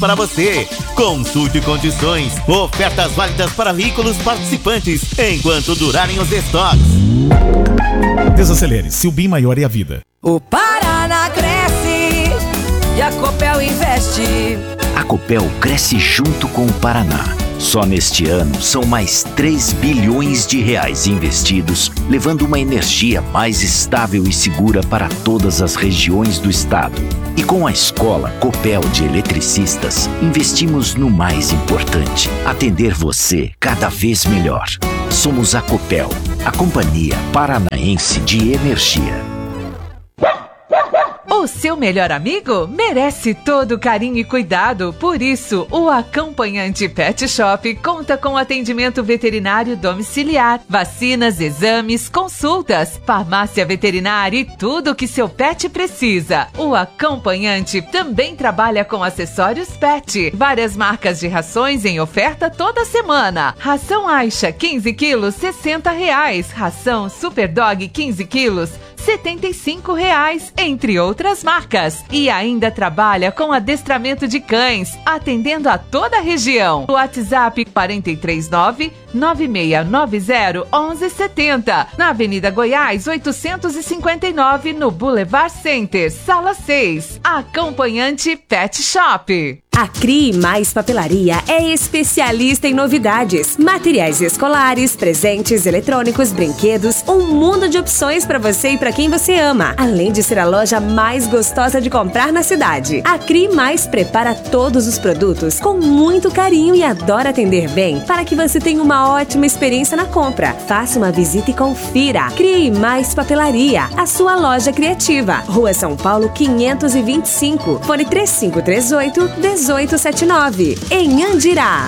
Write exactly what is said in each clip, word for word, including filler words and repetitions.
para você. Consulte condições. Ofertas válidas para veículos participantes enquanto durarem os estoques. Desacelere, seu bem maior é a vida. O Paraná cresce e a Copel investe. A Copel cresce junto com o Paraná. Só neste ano são mais três bilhões de reais investidos, levando uma energia mais estável e segura para todas as regiões do estado. E com a Escola Copel de Eletricistas, investimos no mais importante: atender você cada vez melhor. Somos a Copel, a Companhia Paranaense de Energia. O seu melhor amigo merece todo carinho e cuidado. Por isso, o Acompanhante Pet Shop conta com atendimento veterinário domiciliar, vacinas, exames, consultas, farmácia veterinária e tudo o que seu pet precisa. O Acompanhante também trabalha com acessórios pet, várias marcas de rações em oferta toda semana. Ração Aixa quinze quilos, sessenta reais. Ração Super Dog quinze quilos, setenta e cinco reais, entre outras marcas. E ainda trabalha com adestramento de cães, atendendo a toda a região. O WhatsApp quatro três nove, nove seis nove zero, um um sete zero, na Avenida Goiás oitocentos e cinquenta e nove, no Boulevard Center, Sala seis. Acompanhante Pet Shop. A Cri Mais Papelaria é especialista em novidades, materiais escolares, presentes eletrônicos, brinquedos, um mundo de opções para você e para quem você ama, além de ser a loja mais gostosa de comprar na cidade. A Cri Mais prepara todos os produtos com muito carinho e adora atender bem para que você tenha uma ótima experiência na compra. Faça uma visita e confira. Cri Mais Papelaria, a sua loja criativa. Rua São Paulo quinhentos e vinte e cinco, fone três cinco três oito, dezoito setenta e nove, em Andirá.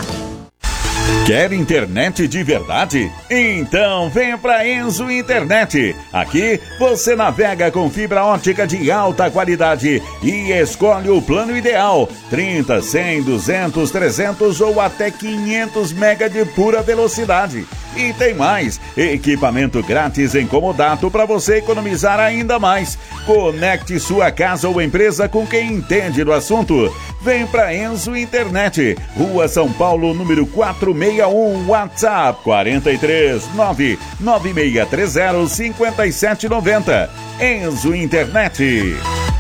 Quer internet de verdade? Então venha para Enzo Internet. Aqui você navega com fibra ótica de alta qualidade e escolhe o plano ideal: trinta, cem, duzentos, trezentos ou até quinhentos mega de pura velocidade. E tem mais, equipamento grátis em comodato para você economizar ainda mais. Conecte sua casa ou empresa com quem entende do assunto. Vem para Enzo Internet, Rua São Paulo, número quatrocentos e sessenta e um, WhatsApp quatro três nove, nove seis três zero, cinco sete nove zero. Enzo Internet.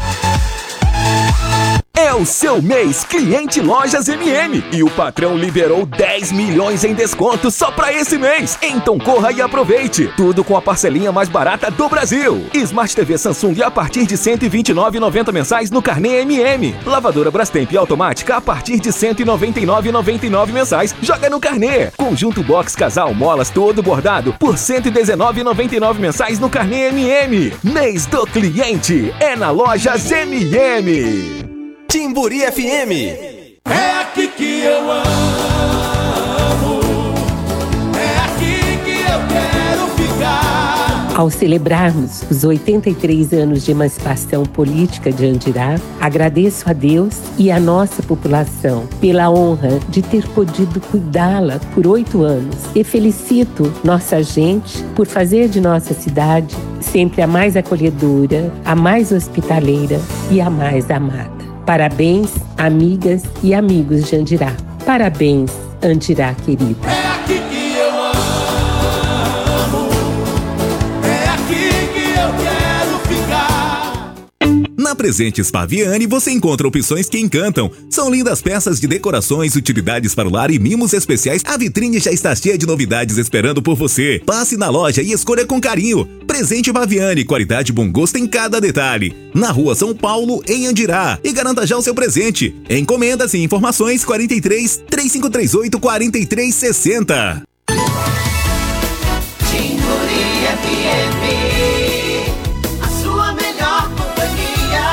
É o seu mês Cliente Lojas M M e o patrão liberou dez milhões em desconto só pra esse mês. Então corra e aproveite. Tudo com a parcelinha mais barata do Brasil. Smart T V Samsung a partir de cento e vinte e nove reais e noventa centavos mensais no carnê M M. Lavadora Brastemp automática a partir de cento e noventa e nove reais e noventa e nove centavos mensais. Joga no carnê. Conjunto Box Casal Molas todo bordado por cento e dezenove reais e noventa e nove centavos mensais no carnê M M. Mês do cliente é na Lojas M M. Timburi F M. É aqui que eu amo, é aqui que eu quero ficar. Ao celebrarmos os oitenta e três anos de emancipação política de Andirá, agradeço a Deus e a nossa população pela honra de ter podido cuidá-la por oito anos e felicito nossa gente por fazer de nossa cidade sempre a mais acolhedora, a mais hospitaleira e a mais amada. Parabéns, amigas e amigos de Andirá. Parabéns, Andirá querido. É aqui que eu amo, é aqui que eu quero ficar. Na Presentes Paviani você encontra opções que encantam. São lindas peças de decorações, utilidades para o lar e mimos especiais. A vitrine já está cheia de novidades esperando por você. Passe na loja e escolha com carinho. Presente Paviani, qualidade e bom gosto em cada detalhe. Na Rua São Paulo, em Andirá. E garanta já o seu presente. Encomendas e informações quarenta e três, três cinco três oito, quarenta e três sessenta. Timburi F M, a sua melhor companhia.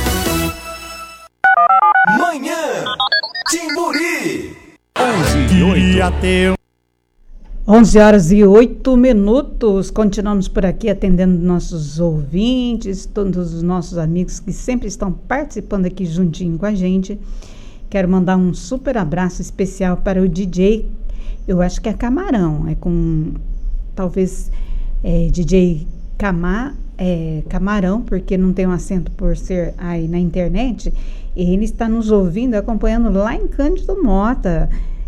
Manhã Timburi. Queria ter onze horas e oito minutos, continuamos por aqui atendendo nossos ouvintes, todos os nossos amigos que sempre estão participando aqui juntinho com a gente. Quero mandar um super abraço especial para o D J, eu acho que é Camarão, é com, talvez, é, D J Camar, é, Camarão, porque não tem um acento por ser aí na internet. Ele está nos ouvindo, acompanhando lá em Cândido Mota.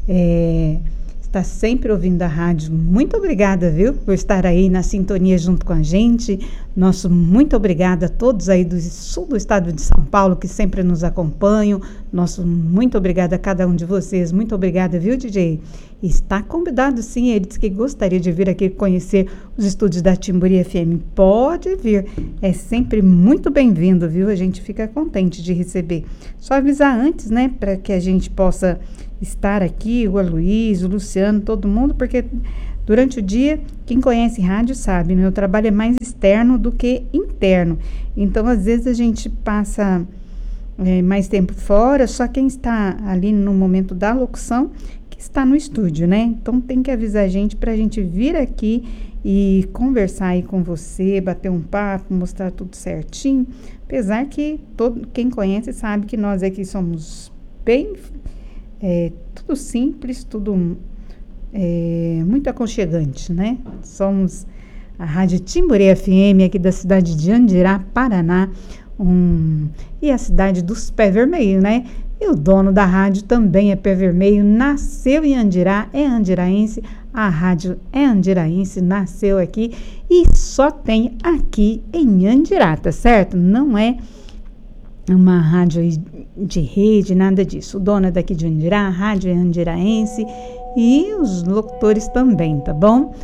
É, está sempre ouvindo a rádio. Muito obrigada, viu, por estar aí na sintonia junto com a gente. Nosso muito obrigada a todos aí do sul do estado de São Paulo que sempre nos acompanham. Nosso muito obrigada a cada um de vocês. Muito obrigada, viu, D J? Está convidado, sim. Ele disse que gostaria de vir aqui conhecer os estúdios da Timburi F M. Pode vir. É sempre muito bem-vindo, viu? A gente fica contente de receber. Só avisar antes, né, para que a gente possa estar aqui, o Aloysio, o Luciano, todo mundo, porque durante o dia, quem conhece rádio sabe, meu trabalho é mais externo do que interno. Então, às vezes, a gente passa é, mais tempo fora, só quem está ali no momento da locução que está no estúdio, né? Então, tem que avisar a gente para a gente vir aqui e conversar aí com você, bater um papo, mostrar tudo certinho. Apesar que todo, quem conhece sabe que nós aqui somos bem... É, tudo simples, tudo é, muito aconchegante, né? Somos a Rádio Timburi F M aqui da cidade de Andirá, Paraná, um, e a cidade dos Pé Vermelho, né? E o dono da rádio também é Pé Vermelho, nasceu em Andirá, é andiraense, a rádio é andiraense, nasceu aqui e só tem aqui em Andirá, tá certo? Não é uma rádio de rede, nada disso. O dono é daqui de Andirá, a rádio é andiraense e os locutores também, tá bom?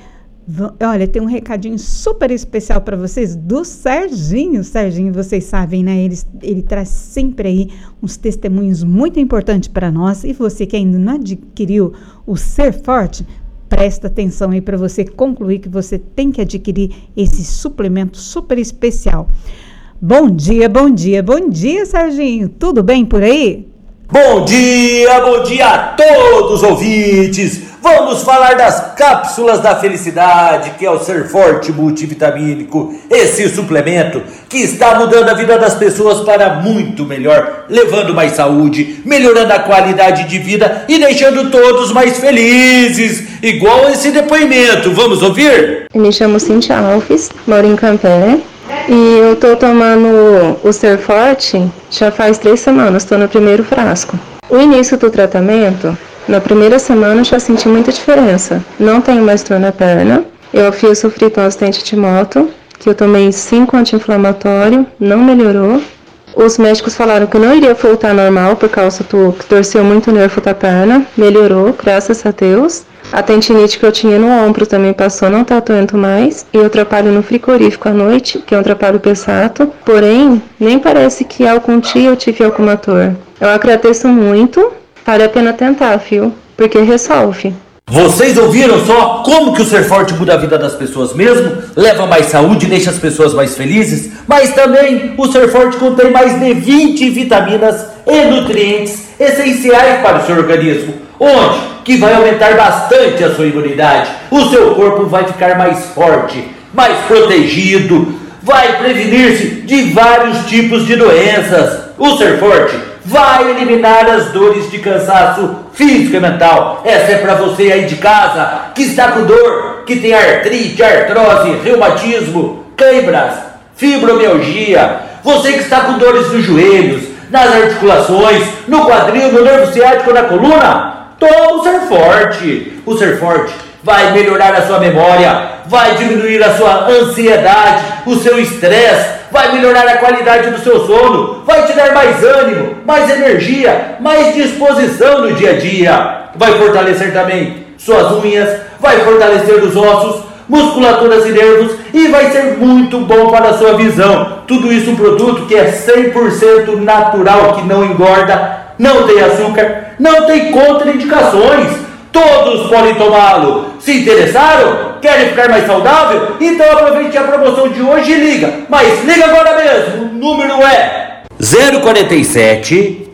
Olha, tem um recadinho super especial para vocês do Serginho. O Serginho, vocês sabem, né? Ele, ele traz sempre aí uns testemunhos muito importantes para nós. E você que ainda não adquiriu o Ser Forte, presta atenção aí para você concluir que você tem que adquirir esse suplemento super especial. Bom dia, bom dia, bom dia, Serginho. Tudo bem por aí? Bom dia, bom dia a todos os ouvintes. Vamos falar das cápsulas da felicidade, que é o Ser Forte multivitamínico. Esse suplemento que está mudando a vida das pessoas para muito melhor, levando mais saúde, melhorando a qualidade de vida e deixando todos mais felizes. Igual esse depoimento. Vamos ouvir? Eu me chamo Cintia Alves, moro em Campé. E eu tô tomando o Ser Forte já faz três semanas, tô no primeiro frasco. O início do tratamento, na primeira semana eu já senti muita diferença. Não tenho mais dor na perna. Eu fui sofri com um acidente de moto, que eu tomei cinco anti-inflamatório, não melhorou. Os médicos falaram que eu não iria voltar ao normal por causa do que torceu muito o nervo da perna. Melhorou, graças a Deus. A tendinite que eu tinha no ombro também passou, não tá doendo mais. E eu trabalho no frigorífico à noite, que é um trabalho pesado. Porém, nem parece que algum dia eu tive alguma dor. Eu agradeço muito. Vale a pena tentar, viu? Porque resolve. Vocês ouviram só como que o Ser Forte muda a vida das pessoas mesmo? Leva mais saúde, deixa as pessoas mais felizes? Mas também o Ser Forte contém mais de vinte vitaminas e nutrientes essenciais para o seu organismo. Onde? Que vai aumentar bastante a sua imunidade. O seu corpo vai ficar mais forte, mais protegido, vai prevenir-se de vários tipos de doenças. O Ser Forte vai eliminar as dores de cansaço físico e mental. Essa é para você aí de casa que está com dor, que tem artrite, artrose, reumatismo, câimbras, fibromialgia. Você que está com dores nos joelhos, nas articulações, no quadril, no nervo ciático, na coluna. Toma o Ser Forte. O Ser Forte vai melhorar a sua memória, vai diminuir a sua ansiedade, o seu estresse, vai melhorar a qualidade do seu sono, vai te dar mais ânimo, mais energia, mais disposição no dia a dia. Vai fortalecer também suas unhas, vai fortalecer os ossos, musculaturas e nervos e vai ser muito bom para a sua visão. Tudo isso um produto que é cem por cento natural, que não engorda, não tem açúcar, não tem contraindicações. Todos podem tomá-lo. Se interessaram? Querem ficar mais saudável? Então aproveite a promoção de hoje e liga. Mas liga agora mesmo. O número é zero quarenta e sete,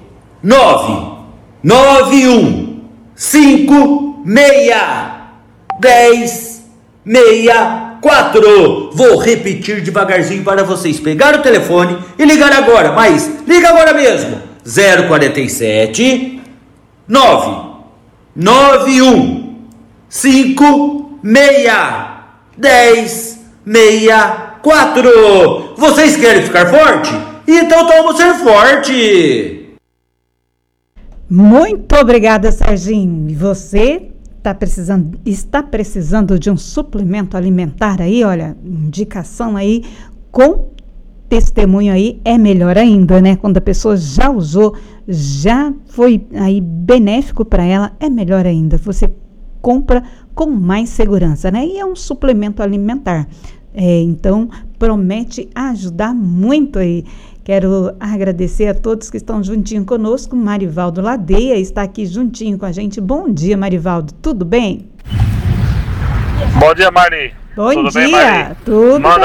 nove nove um, cinco seis, dez, seis, quatro. Vou repetir devagarzinho para vocês pegar o telefone e ligar agora. Mas liga agora mesmo. zero quarenta e sete, nove nove um, cinco seis, dez, seis, quatro. Vocês querem ficar forte? Então toma o Ser Forte. Muito obrigada, Serginho. E você tá precisando, está precisando de um suplemento alimentar aí, olha, indicação aí com testemunho aí é melhor ainda, né? Quando a pessoa já usou, já foi aí benéfico para ela, é melhor ainda. Você compra com mais segurança, né? E é um suplemento alimentar. É, então, promete ajudar muito aí. Quero agradecer a todos que estão juntinho conosco. Marivaldo Ladeia está aqui juntinho com a gente. Bom dia, Marivaldo. Tudo bem? Bom dia, Mari. Bom Tudo dia. bem, Mari? Tudo Manda